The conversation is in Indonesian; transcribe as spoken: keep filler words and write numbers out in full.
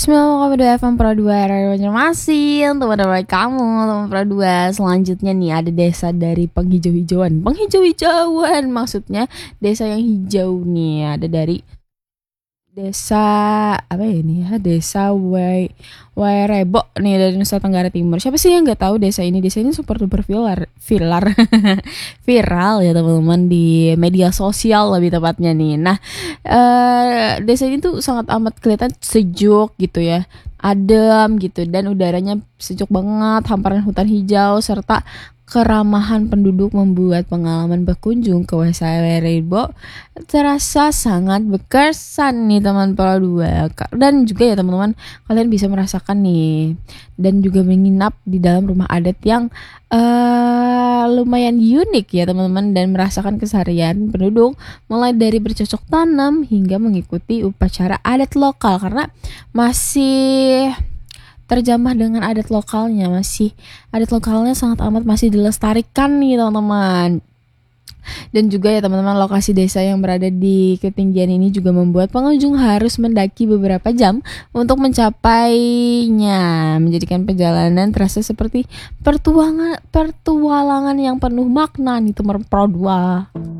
sembilan koma dua F M Pro dua Radio Banjarmasin, teman-teman kamu, teman Pro dua. Selanjutnya nih ada desa dari penghijau-hijauan. Penghijau-hijauan maksudnya desa yang hijau nih. Ada dari desa apa ya ini ya? Desa Wai Wairebo nih dari Nusa Tenggara Timur. Siapa sih yang nggak tahu desa ini? Desa ini super duper viral, viral, viral ya teman-teman di media sosial lebih tepatnya nih. Nah, eh, desa ini tuh sangat amat kelihatan sejuk gitu ya, adem gitu dan udaranya sejuk banget, hamparan hutan hijau serta keramahan penduduk membuat pengalaman berkunjung ke Desa Wairebo terasa sangat berkesan nih teman Pro dua. Dan juga ya teman-teman, kalian bisa merasakan nih dan juga menginap di dalam rumah adat yang uh, lumayan unik ya teman-teman, dan merasakan keseharian penduduk mulai dari bercocok tanam hingga mengikuti upacara adat lokal karena masih terjamah dengan adat lokalnya, masih adat lokalnya sangat amat masih dilestarikan nih teman-teman. Dan juga ya teman-teman, lokasi desa yang berada di ketinggian ini juga membuat pengunjung harus mendaki beberapa jam untuk mencapainya, menjadikan perjalanan terasa seperti pertuangan, pertualangan yang penuh makna nih teman Pro dua.